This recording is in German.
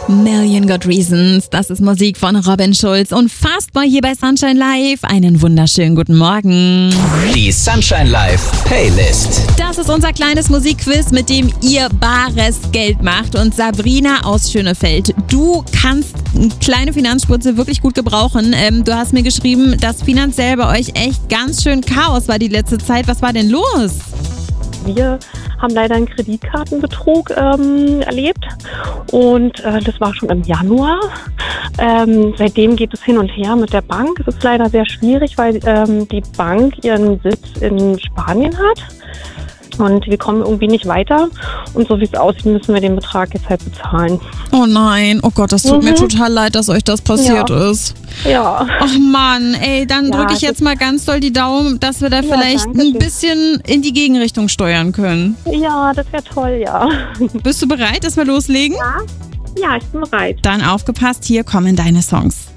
Million Good Reasons, das ist Musik von Robin Schulz und Fastboy hier bei Sunshine Live. Einen wunderschönen guten Morgen. Die Sunshine Live Playlist. Das ist unser kleines Musikquiz, mit dem ihr bares Geld macht. Und Sabrina aus Schönefeld, du kannst eine kleine Finanzspritze wirklich gut gebrauchen. Du hast mir geschrieben, dass finanziell bei euch echt ganz schön Chaos war die letzte Zeit. Was war denn los? Wir haben leider einen Kreditkartenbetrug erlebt und das war schon im Januar. Seitdem geht es hin und her mit der Bank. Es ist leider sehr schwierig, weil die Bank ihren Sitz in Spanien hat und wir kommen irgendwie nicht weiter. Und so wie es aussieht, müssen wir den Betrag jetzt halt bezahlen. Oh nein, oh Gott, das tut mir total leid, dass euch das passiert ist. Ja. Ach Mann, ey, dann drücke ich jetzt mal ganz doll die Daumen, dass wir da vielleicht ein bisschen in die Gegenrichtung steuern können. Ja, das wäre toll, ja. Bist du bereit, dass wir loslegen? Ja, ich bin bereit. Dann aufgepasst, hier kommen deine Songs.